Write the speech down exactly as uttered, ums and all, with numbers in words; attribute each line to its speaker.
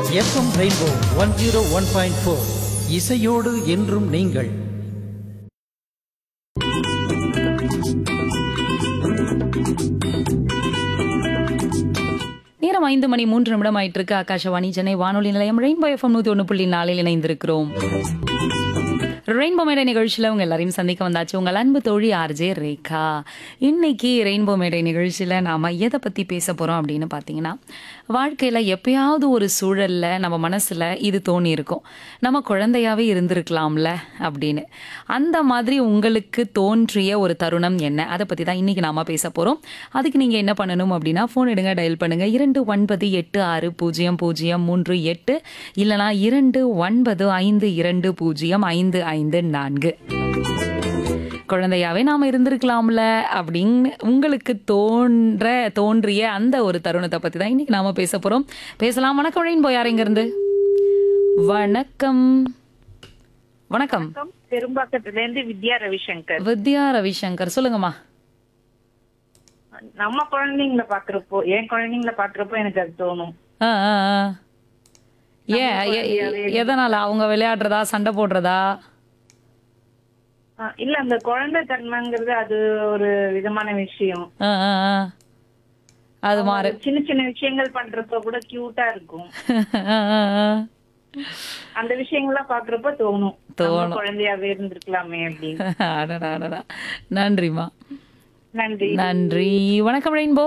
Speaker 1: FM rainbow one zero one point four இசையோடு என்றும் நீங்கள்.
Speaker 2: நேரம் ஐந்து மணி மூன்று நிமிடம் ஆயிட்டு இருக்கு. ஆகாஷவாணி சென்னை வானொலி நிலையம் ரெயின்போ எஃப்எம் நூத்தி ஒன்று புள்ளி நாலில் இணைந்திருக்கிறோம். ரெயின்போ மேடை நிகழ்ச்சியில் உங்க எல்லாரையும் சந்திக்க வந்தாச்சு. உங்கள் அன்பு தோழி ஆர்ஜே ரேகா. இன்னைக்கு ரெயின்போ மேடை நிகழ்ச்சியில் நாம எதை பத்தி பேச போறோம் அப்படின்னு பார்த்தீங்கன்னா, வாழ்க்கையில எப்பயாவது ஒரு சூழல்ல நம்ம மனசுல இது தோணி இருக்கும், நம்ம குழந்தையாவே இருந்திருக்கலாம்ல அப்படின்னு. அந்த மாதிரி உங்களுக்கு தோன்றிய ஒரு தருணம் என்ன, அதை பத்தி தான் இன்னைக்கு நாம பேச போறோம். அதுக்கு நீங்க என்ன பண்ணணும் அப்படின்னா, போன் எடுங்க, டயல் பண்ணுங்க இரண்டு ஒன்பது எட்டு ஆறு பூஜ்ஜியம் பூஜ்ஜியம் மூன்று எட்டு இல்லனா இரண்டு ஒன்பது ஐந்து இரண்டு பூஜ்ஜியம் ஐந்து ஐந்து நான்கு. குழந்தையாவே நாம இருந்திருக்கலாம்ல அப்படின்னு உங்களுக்கு தோன்ற தோன்றிய அந்த ஒரு தருணத்தை பத்தி தான் இன்னைக்கு நாம பேச போறோம். பேசலாம். வணக்கம் ரெயின்போ, யார் எங்க இருந்து? வணக்கம். வணக்கம்.
Speaker 3: பெரும்பாக்கத்துல இருந்து வித்யா ரவிசங்கர்.
Speaker 2: வித்யா ரவிசங்கர், சொல்லுங்கம்மா.
Speaker 3: நம்ம குழந்தைங்கள பாக்குறப்போ, என் குழந்தைங்கள பாக்குறப்போ எனக்கு அது தோணும்.
Speaker 2: ஆ, ஆ, ஆ. ஏன் எ- எதனால? அவங்க விளையாடுறதா, சண்டை போடுறதா?
Speaker 3: ஆஹ் இல்ல, அந்த குழந்தை தன்மைங்கிறது அது ஒரு விதமான விஷயம்.
Speaker 2: ஆ, ஆ, ஆ. அது மாறு.
Speaker 3: சின்ன சின்ன விஷயங்கள் பண்றப்ப கூட கியூட்டா இருக்கும்.
Speaker 2: ஆ, ஆ, ஆ.
Speaker 3: அந்த விஷயங்கள்லாம் பாக்குறப்ப தோணும்,
Speaker 2: தோணும்.
Speaker 3: நம்ம குழந்தையாவே இருந்திருக்கலாமே அப்படின்னு.
Speaker 2: அடடா, அடடா. நன்றிம்மா.
Speaker 3: நன்றி.
Speaker 2: நன்றி. வணக்கம் ரெயின்போ.